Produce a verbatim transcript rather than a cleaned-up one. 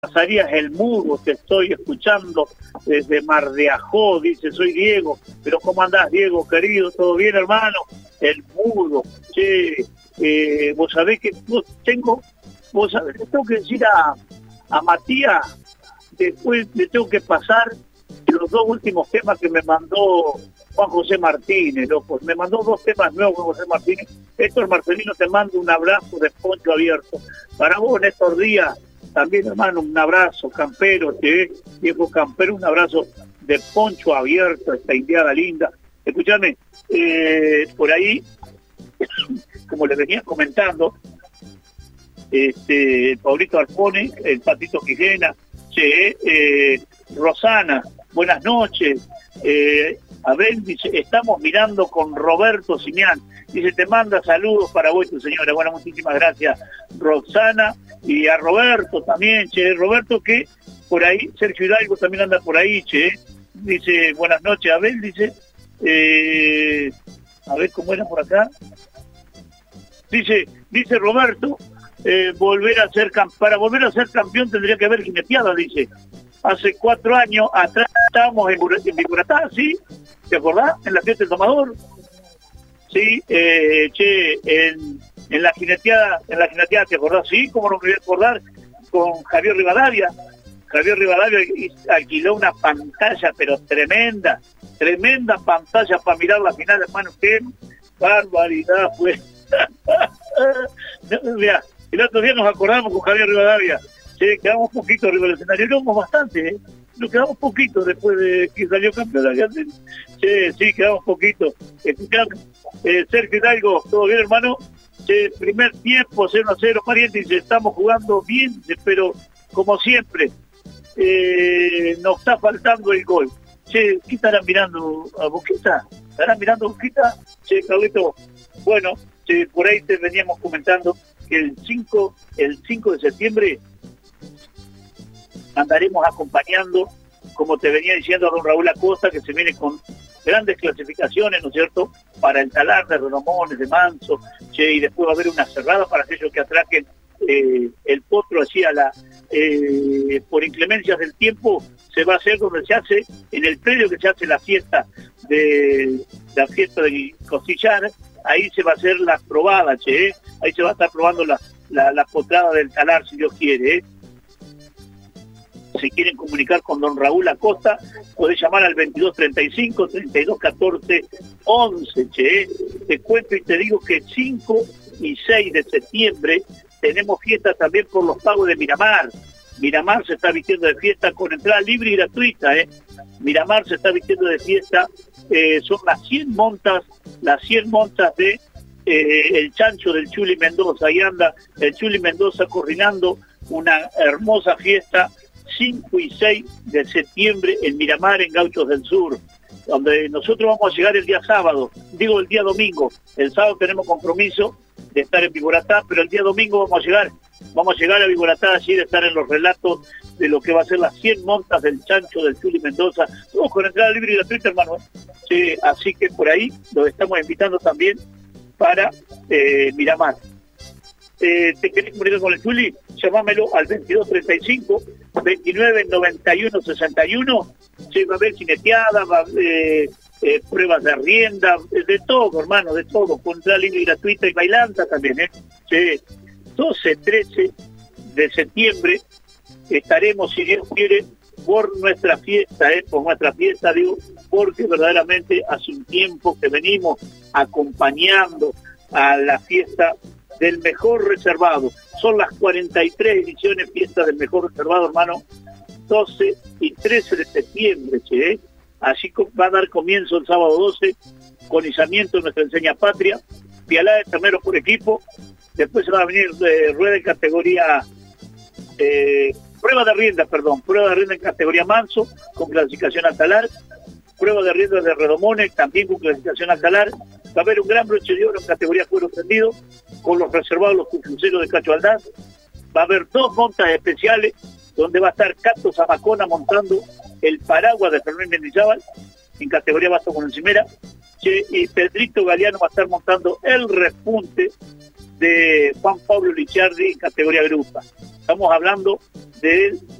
Pasarías el Mudo, te estoy escuchando desde Mar de Ajó, dice, soy Diego, pero ¿cómo andás, Diego, querido? ¿Todo bien, hermano? El Mudo, che, eh, vos sabés que vos tengo, vos sabés, le tengo que decir a, a Matías, después le tengo que pasar los dos últimos temas que me mandó Juan José Martínez, loco, me mandó dos temas nuevos Juan José Martínez. Héctor Marcelino, te mando un abrazo de poncho abierto, para vos en estos días. También, hermano, un abrazo, campero, te viejo campero, un abrazo de poncho abierto, esta indiada linda. Escuchame, eh, por ahí, como les venía comentando, este, Paulito Arpone, el Patito Quijena, che, eh, Rosana, buenas noches. Eh, Abel dice, estamos mirando con Roberto Simián. Dice, te manda saludos para vos, tu señora. Bueno, muchísimas gracias, Roxana. Y a Roberto también, che. Roberto que por ahí, Sergio Hidalgo también anda por ahí, che. Dice, buenas noches, Abel, dice. Eh, a ver cómo era por acá. Dice, dice Roberto, eh, volver a ser para volver a ser campeón tendría que haber jineteada, dice. Hace cuatro años atrás estábamos en, en Vicuratá, ¿sí? ¿Te acordás? En la fiesta del tomador. Sí, eh, che, en, en la jineteada, en la jineteada, ¿te acordás? Sí, ¿cómo no me voy a acordar? Con Javier Rivadavia. Javier Rivadavia alquiló una pantalla, pero tremenda, tremenda pantalla para mirar la final, hermano. ¡Qué barbaridad fue! Mira, el otro día nos acordamos con Javier Rivadavia. Sí, quedamos poquito arriba del escenario, éramos bastante, ¿eh? Nos quedamos poquito después de que salió campeón de Argentina. Sí, sí, quedamos poquito. Escuchame, eh, Sergio Hidalgo, ¿todo bien, hermano? Sí, primer tiempo, cero a cero, pariente, dice, estamos jugando bien, pero como siempre, eh, nos está faltando el gol. Che, ¿qué estarán mirando a Boquita? ¿Estarán mirando a Boquita? Che, Carlito, bueno, che, por ahí te veníamos comentando que el cinco, el cinco de septiembre andaremos acompañando, como te venía diciendo, a don Raúl Acosta, que se viene con grandes clasificaciones, ¿no es cierto?, para el talar de Redomones, de Manso, che, y después va a haber una cerrada para aquellos que atraquen eh, el potro hacia la, eh, por inclemencias del tiempo, se va a hacer donde se hace, en el predio que se hace la fiesta de la fiesta de Costillar, ahí se va a hacer la probada, che, ¿eh? Ahí se va a estar probando la, la, la potrada del talar, si Dios quiere, ¿eh? Si quieren comunicar con don Raúl Acosta, podés llamar al veintidós treinta y cinco, treinta y dos catorce, once, che. Te cuento y te digo que cinco y seis de septiembre tenemos fiesta también por los pagos de Miramar. Miramar se está vistiendo de fiesta con entrada libre y gratuita, ¿eh? Miramar se está vistiendo de fiesta, eh, son las cien montas, las cien montas de eh, el chancho del Chuli Mendoza. Ahí anda el Chuli Mendoza coordinando una hermosa fiesta, cinco y seis de septiembre en Miramar, en Gauchos del Sur, donde nosotros vamos a llegar el día sábado, digo el día domingo. El sábado tenemos compromiso de estar en Vicuratá, pero el día domingo vamos a llegar, vamos a llegar a Vicuratá, así de estar en los relatos de lo que va a ser las cien montas del chancho del Chuli Mendoza, todos con entrada libre y gratuita, hermano. Sí, así que por ahí los estamos invitando también para eh, Miramar. Eh, ¿Te querés comunicar con el Chuli? Llamámelo al veintidós treinta y cinco, veintinueve noventa y uno sesenta y uno. Sí, va a haber jineteada, va a haber eh, eh, pruebas de rienda, de todo, hermano, de todo, con entrada libre y gratuita y bailanta también, ¿eh? Sí. doce, trece de septiembre estaremos, si Dios quiere, por nuestra fiesta, ¿eh? Por nuestra fiesta, digo, porque verdaderamente hace un tiempo que venimos acompañando a la fiesta del mejor reservado. Son las cuarenta y tres ediciones fiesta del mejor reservado, hermano, doce y trece de septiembre, che, ¿eh? Así va a dar comienzo el sábado doce, con izamiento de nuestra enseña patria, pialada de terneros por equipo, después se va a venir eh, rueda en categoría, eh, prueba de rienda, perdón, prueba de rienda en categoría manso, con clasificación al talar, prueba de rienda de Redomones, también con clasificación al talar. Va a haber un gran broche de oro en categoría cuero tendido, con los reservados los cruceros de Cacho Aldaz. Va a haber dos montas especiales, donde va a estar Cato Zamacona montando el paraguas de Fermín Mendizábal, en categoría basto con encimera, y Pedrito Galeano va a estar montando el repunte de Juan Pablo Lichardi en categoría grupa. Estamos hablando de